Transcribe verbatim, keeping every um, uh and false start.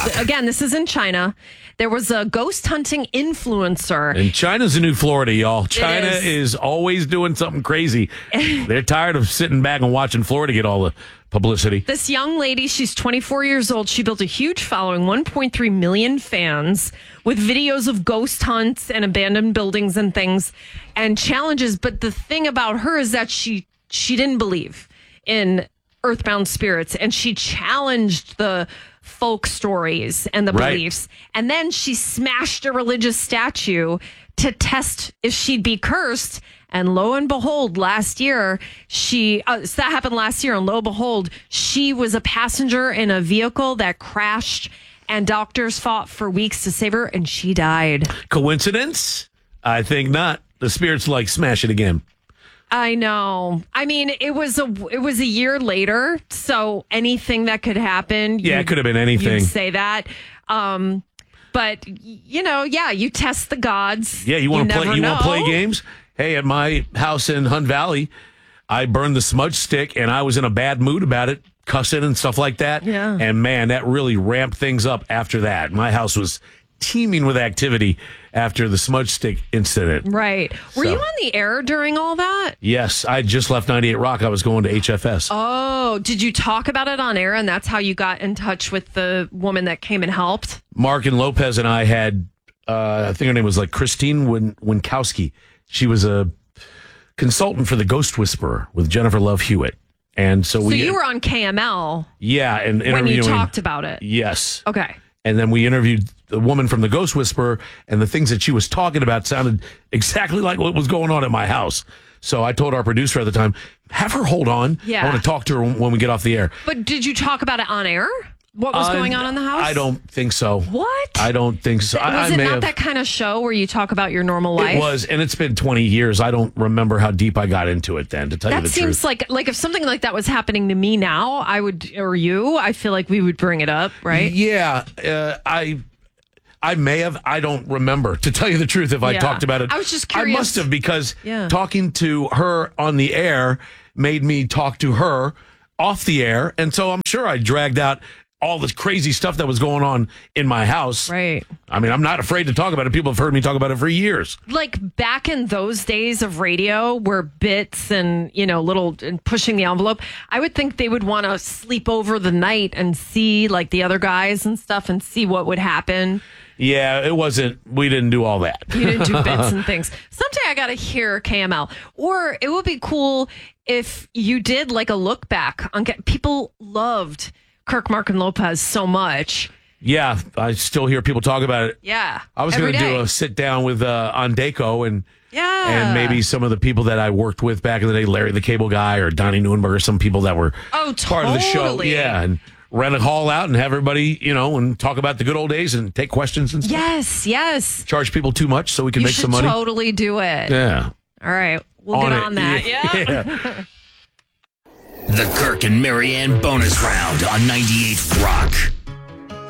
again, this is in China. There was a ghost hunting influencer. And China's the new Florida, y'all. China is. is always doing something crazy. They're tired of sitting back and watching Florida get all the publicity. This young lady, she's twenty-four years old. She built a huge following, one point three million fans, with videos of ghost hunts and abandoned buildings and things and challenges. But the thing about her is that she she didn't believe in earthbound spirits, and she challenged the folk stories and the Right. beliefs. And then she smashed a religious statue to test if she'd be cursed. And lo and behold, last year, she, uh, so that happened last year. And lo and behold, she was a passenger in a vehicle that crashed, and doctors fought for weeks to save her, and she died. Coincidence? I think not. The spirits like smash it again. I know. I mean, it was a it was a year later, so anything that could happen. Yeah, you- it could have been anything. You'd say that. Um, but y- you know, yeah, you test the gods. Yeah, you want to play? never You want to play know. games? Hey, at my house in Hunt Valley, I burned the smudge stick, and I was in a bad mood about it, cussing and stuff like that. Yeah. And man, that really ramped things up after that. My house was teeming with activity after the smudge stick incident. Right. Were So- you on the air during all that? Yes, I just left ninety-eight Rock. I was going to H F S. Oh, did you talk about it on air, and that's how you got in touch with the woman that came and helped? Mark and Lopez and I had, uh, I think her name was like Christine Win- Winkowski. She was a consultant for the Ghost Whisperer with Jennifer Love Hewitt. And so So we, you were on K M L yeah, and when you interviewing. talked about it. Yes. Okay. And then we interviewed the woman from the Ghost Whisperer, and the things that she was talking about sounded exactly like what was going on at my house. So I told our producer at the time, have her hold on. Yeah. I want to talk to her when we get off the air. But did you talk about it on air? What was Uh, going on in the house? I don't think so. What? I don't think so. I, Was I it may not have, that kind of show where you talk about your normal life? It was, and it's been twenty years. I don't remember how deep I got into it then, to tell you That the seems truth. like like if something like that was happening to me now, I would, or you, I feel like we would bring it up, right? Yeah, uh, I I may have. I don't remember, to tell you the truth, if I Yeah. talked about it. I was just I curious. must have, because Yeah. talking to her on the air made me talk to her off the air. And so I'm sure I dragged out all this crazy stuff that was going on in my house. Right. I mean, I'm not afraid to talk about it. People have heard me talk about it for years. Like back in those days of radio where bits and, you know, little and pushing the envelope, I would think they would want to sleep over the night and see like the other guys and stuff and see what would happen. Yeah, it wasn't, we didn't do all that. You didn't do bits and things. Someday I got to hear K M L. Or it would be cool if you did like a look back on people loved Kirk, Mark, and Lopez so much. Yeah, I still hear people talk about it. Yeah. I was every going to do day. a sit down with uh, on Deco and Yeah. and maybe some of the people that I worked with back in the day, Larry the Cable Guy or Donnie Neuenberger, some people that were Oh, part of the show. totally. Yeah, and rent a hall out and have everybody, you know, and talk about the good old days and take questions and stuff. Yes, yes. Charge people too much so we can You make should some money. totally do it. Yeah. All right. We'll On get it. on that. Yeah. Yeah. The Kirk and Marianne bonus round on ninety-eight Rock.